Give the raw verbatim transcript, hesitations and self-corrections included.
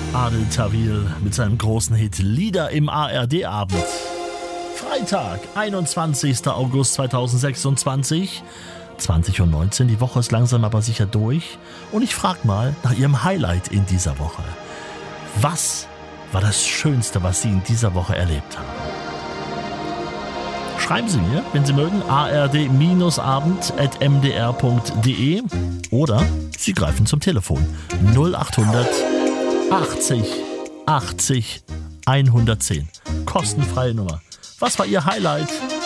Adel Tawil mit seinem großen Hit Lieder im A R D-Abend. Freitag, einundzwanzigster August zweitausendsechsundzwanzig, zwanzig Uhr neunzehn. Die Woche ist langsam aber sicher durch. Und ich frage mal nach Ihrem Highlight in dieser Woche. Was war das Schönste, was Sie in dieser Woche erlebt haben? Schreiben Sie mir, wenn Sie mögen, a r d abend at m d r punkt d e oder Sie greifen zum Telefon null achthundert achtzig achtzig hundertzehn. Kostenfreie Nummer. Was war Ihr Highlight?